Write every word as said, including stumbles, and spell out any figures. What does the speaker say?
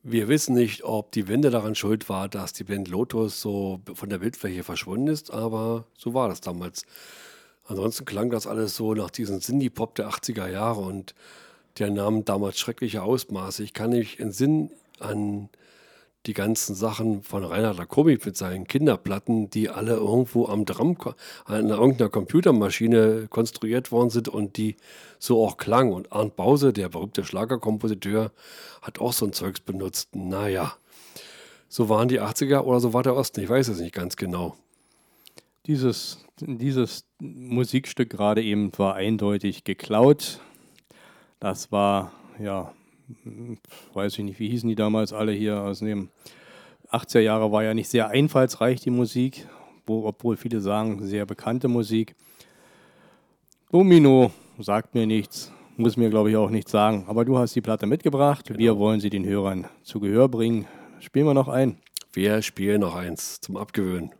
Wir wissen nicht, ob die Wende daran schuld war, dass die Band Lotus so b von der Bildfläche verschwunden ist, aber so war das damals. Ansonsten klang das alles so nach diesem Synthie-Pop der achtziger Jahre und der nahm damals schreckliche Ausmaße. Ich kann mich entsinnen an die ganzen Sachen von Reinhard Lacomi mit seinen Kinderplatten, die alle irgendwo am Drum an irgendeiner Computermaschine konstruiert worden sind und die so auch klangen. Und Arndt Bause, der berühmte Schlagerkompositeur, hat auch so ein Zeugs benutzt. Na ja, so waren die achtziger oder so war der Osten, ich weiß es nicht ganz genau. Dieses, dieses Musikstück gerade eben war eindeutig geklaut. Das war, ja, weiß ich nicht, wie hießen die damals alle hier aus dem achtziger Jahre, war ja nicht sehr einfallsreich, die Musik, wo, obwohl viele sagen, sehr bekannte Musik. Domino sagt mir nichts, muss mir, glaube ich, auch nichts sagen. Aber du hast die Platte mitgebracht, Genau. Wir wollen sie den Hörern zu Gehör bringen. Spielen wir noch ein? Wir spielen noch eins zum Abgewöhnen.